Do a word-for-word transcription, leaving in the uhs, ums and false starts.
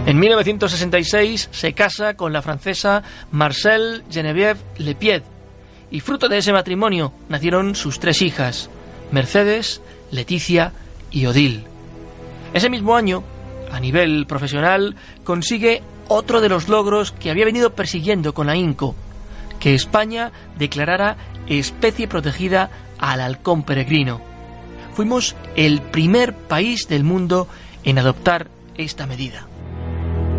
En mil novecientos sesenta y seis se casa con la francesa Marcelle Geneviève Lepied y fruto de ese matrimonio nacieron sus tres hijas, Mercedes, Leticia y Odile. Ese mismo año, a nivel profesional, consigue otro de los logros que había venido persiguiendo con ahínco, que España declarara especie protegida al halcón peregrino. Fuimos el primer país del mundo en adoptar esta medida.